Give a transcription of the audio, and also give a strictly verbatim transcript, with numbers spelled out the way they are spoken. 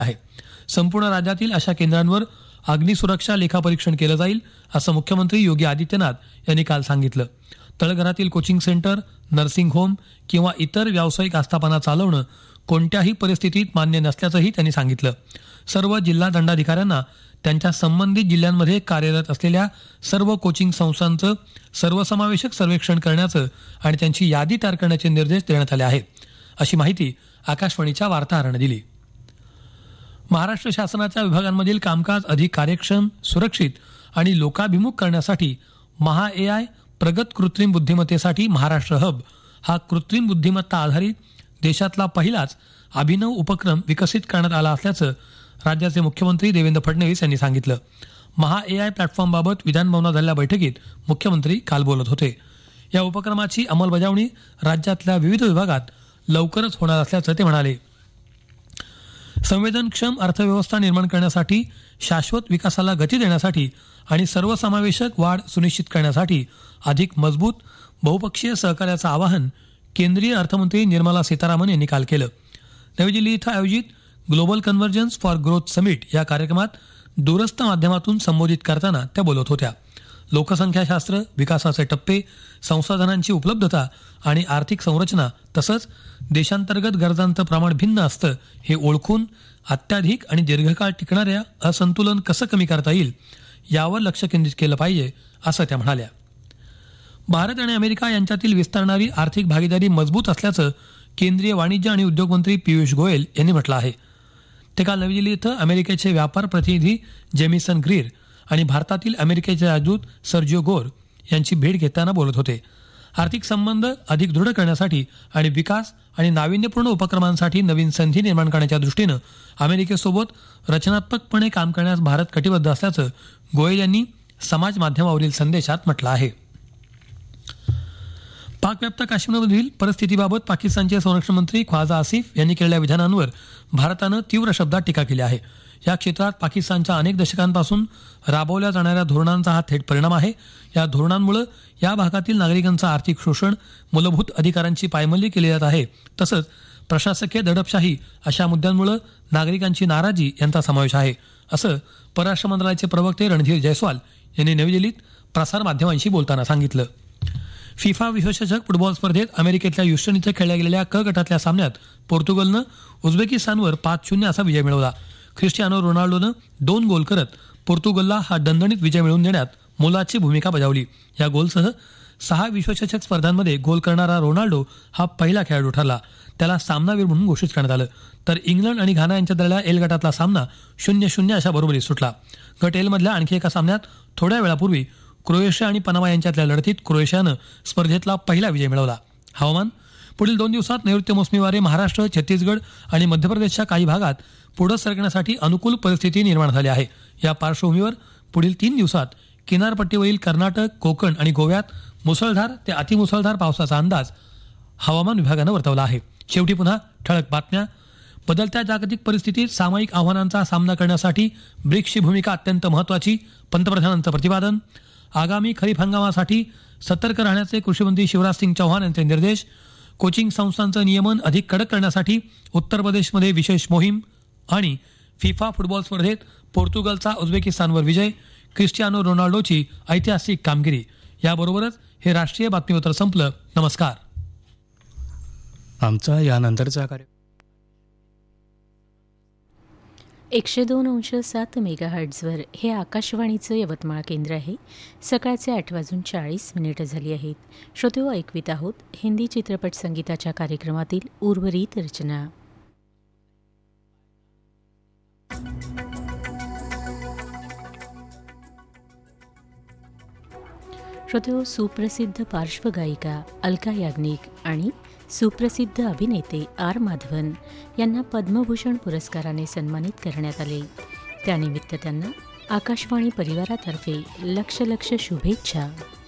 आहे. संपूर्ण राज्यातील अशा केंद्रांवर अग्निसुरक्षा लेखापरीक्षण केलं जाईल असं मुख्यमंत्री योगी आदित्यनाथ यांनी काल सांगितलं. तळघरातील कोचिंग सेंटर, नर्सिंग होम किंवा इतर व्यावसायिक आस्थापना चालवणं कोणत्याही परिस्थितीत मान्य नसल्याचंही त्यांनी सांगितलं. सर्व जिल्हा दंडाधिकाऱ्यांना त्यांच्या संबंधित जिल्ह्यांमध्ये कार्यरत असलेल्या सर्व कोचिंग संस्थांचं सर्वसमावेशक सर्वेक्षण करण्याचं आणि त्यांची यादी तयार करण्याचे निर्देश देण्यात आले आहेत, अशी माहिती आकाशवाणीच्या वार्ताहरानं दिली. महाराष्ट्र शासनाच्या विभागांमधील कामकाज अधिक कार्यक्षम, सुरक्षित आणि लोकाभिमुख करण्यासाठी महा ए आय प्रगत कृत्रिम बुद्धिमत्तेसाठी महाराष्ट्र हब हा कृत्रिम बुद्धिमत्ता आधारित देशातला पहिलाच अभिनव उपक्रम विकसित करण्यात आला असल्याचं राज्याचे मुख्यमंत्री देवेंद्र फडणवीस यांनी सांगितलं. महा ए आय प्लॅटफॉर्मबाबत विधानभवनात झालेल्या बैठकीत मुख्यमंत्री काल बोलत होते. या उपक्रमाची अंमलबजावणी राज्यातल्या विविध विभागात लवकरच होणार असल्याचं ते म्हणाले. संवेदनक्षम अर्थव्यवस्था निर्माण करण्यासाठी, शाश्वत विकासाला गती देण्यासाठी आणि सर्वसमावेशक वाढ सुनिश्चित करण्यासाठी अधिक मजबूत बहुपक्षीय सहकार्याचं आवाहन केंद्रीय अर्थमंत्री निर्मला सीतारामन यांनी काल केलं. नवी दिल्ली इथं आयोजित global convergence for growth summit या कार्यक्रमात दूरस्थ माध्यमातून संबोधित करताना त्या बोलत होत्या. लोकसंख्याशास्त्र, विकासाचे टप्पे, संसाधनांची उपलब्धता आणि आर्थिक संरचना तसंच देशांतर्गत गरजांचं प्रमाण भिन्न असतं हे ओळखून अत्याधिक आणि दीर्घकाळ टिकणाऱ्या असंतुलन कसं कमी करता येईल यावर लक्ष केंद्रित केलं पाहिजे, असं त्या म्हणाल्या. भारत आणि अमेरिका यांच्यातील विस्तारणारी आर्थिक भागीदारी मजबूत असल्याचं केंद्रीय वाणिज्य आणि उद्योग मंत्री पियुष गोयल यांनी म्हटलं आहे. ते काल नवी दिल्ली इथं अमेरिकेचे व्यापार प्रतिनिधी जेमिसन ग्रीर आणि भारतातील अमेरिकेचे राजदूत सर्जिओ गोर यांची भेट घेताना बोलत होते. आर्थिक संबंध अधिक दृढ करण्यासाठी आणि विकास आणि नाविन्यपूर्ण उपक्रमांसाठी नवीन संधी निर्माण करण्याच्या दृष्टीनं अमेरिकेसोबत रचनात्मकपणे काम करण्यास भारत कटिबद्ध असल्याचं गोयल यांनी समाज माध्यमावरील संदेशात म्हटलं आहे. पाकव्याप्त काश्मीरमधील परिस्थितीबाबत पाकिस्तानचे संरक्षण मंत्री ख्वाजा आसिफ यांनी केलेल्या विधानांवर भारतानं तीव्र शब्दात टीका केली आहे. या क्षेत्रात पाकिस्तानच्या अनेक दशकांपासून राबवल्या जाणाऱ्या धोरणांचा हा थेट परिणाम आहे. या धोरणांमुळे या भागातील नागरिकांचं आर्थिक शोषण, मूलभूत अधिकारांची पायमल्ली केली जात आहे. तसंच प्रशासकीय दडपशाही अशा मुद्द्यांमुळे नागरिकांची नाराजी यांचा समावेश आहे, असं परराष्ट्र मंत्रालयाचे प्रवक्ते रणधीर जयस्वाल यांनी नवी दिल्लीत प्रसारमाध्यमांशी बोलताना सांगितलं. फिफा विश्वचषक फुटबॉल स्पर्धेत अमेरिकेतल्या ह्युस्टन इथं खेळल्या गेलेल्या क गटातल्या सामन्यात पोर्तुगलनं उझबेकिस्तानवर पाच शून्य असा विजय मिळवला. ख्रिस्टियानो रोनाल्डोनं दोन गोल करत पोर्तुगलला हा दणदणीत विजय मिळवून देण्यात मोलाची भूमिका बजावली. या गोलसह सहा विश्वचषक स्पर्धांमध्ये गोल करणारा रोनाल्डो हा पहिला खेळाडू ठरला. त्याला सामनावीर म्हणून घोषित करण्यात आलं. तर इंग्लंड आणि घाना यांच्या दरम्यान एल गटातला सामना शून्य शून्य अशा बरोबरीत सुटला. गट एल मधल्या आणखी एका सामन्यात थोड्या वेळापूर्वी क्रोएशिया आणि पनामा यांच्यातल्या लढतीत क्रोएशियानं स्पर्धेतला पहिला विजय मिळवला. हवामान. पुढील दोन दिवसात नैऋत्य मोसमी वारे महाराष्ट्र, छत्तीसगड आणि मध्य प्रदेशच्या काही भागात पुढे सरकण्यासाठी अनुकूल परिस्थिती निर्माण झाली आहे. या पार्श्वभूमीवर पुढील तीन दिवसात किनारपट्टीवरील कर्नाटक, कोकण आणि गोव्यात मुसळधार ते अतिमुसळधार पावसाचा अंदाज हवामान विभागानं वर्तवला आहे. शेवटी पुन्हा ठळक बातम्या. बदलत्या जागतिक परिस्थितीत सामायिक आव्हानांचा सामना करण्यासाठी ब्रिक्सची भूमिका अत्यंत महत्त्वाची, पंतप्रधानांचं प्रतिपादन. आगामी खरीप हंगामासाठी सतर्क राहण्याचे कृषीमंत्री शिवराज सिंग चौहान यांचे निर्देश. कोचिंग संस्थांचं नियमन अधिक कडक करण्यासाठी उत्तर प्रदेशमध्ये विशेष मोहीम. आणि फिफा फुटबॉल स्पर्धेत पोर्तुगलचा उझबेकिस्तानवर विजय, क्रिस्टियानो रोनाल्डोची ऐतिहासिक कामगिरी. याबरोबरच हे राष्ट्रीय बातमीपत्र संपलं. नमस्कार. आमचा यानंतरचा कार्य एकशे दोन अंश सात मेगाहर्ट्झवर हे आकाशवाणीचं यवतमाळ केंद्र आहे. सकाळचे आठ वाजून चाळीस मिनिटं झाली आहेत. श्रोतेहो, ऐकवीत आहोत हिंदी चित्रपट संगीताच्या कार्यक्रमातील उर्वरित रचना. श्रोतेहो, सुप्रसिद्ध पार्श्वगायिका अलका याग्निक आणि सुप्रसिद्ध अभिनेते आर माधवन यांना पद्मभूषण पुरस्काराने सन्मानित करण्यात आले. त्यानिमित्त त्यांना आकाशवाणी परिवारातर्फे लक्ष लक्ष शुभेच्छा.